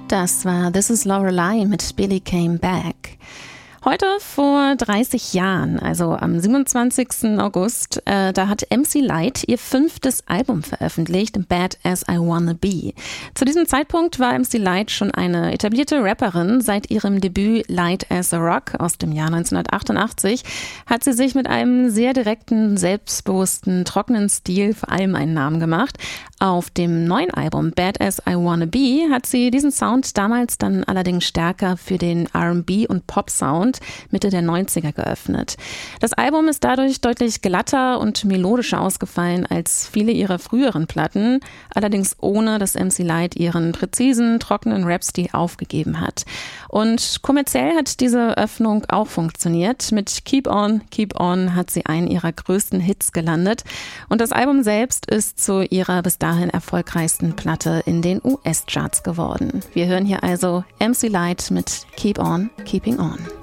Das war This is Lorelei mit Billy Came Back. Heute vor 30 Jahren, also am 27. August, da hat MC Lyte ihr 5. Album veröffentlicht, Bad As I Wanna Be. Zu diesem Zeitpunkt war MC Lyte schon eine etablierte Rapperin. Seit ihrem Debüt Light as a Rock aus dem Jahr 1988 hat sie sich mit einem sehr direkten, selbstbewussten, trockenen Stil vor allem einen Namen gemacht. Auf dem neuen Album Bad As I Wanna Be hat sie diesen Sound damals dann allerdings stärker für den R&B und Pop-Sound Mitte der 90er geöffnet. Das Album ist dadurch deutlich glatter und melodischer ausgefallen als viele ihrer früheren Platten, allerdings ohne, dass MC Lyte ihren präzisen, trockenen Rap-Stil aufgegeben hat. Und kommerziell hat diese Öffnung auch funktioniert. Mit Keep On hat sie einen ihrer größten Hits gelandet und das Album selbst ist zu ihrer bis dahin erfolgreichsten Platte in den US-Charts geworden. Wir hören hier also MC Lyte mit Keep On Keeping On.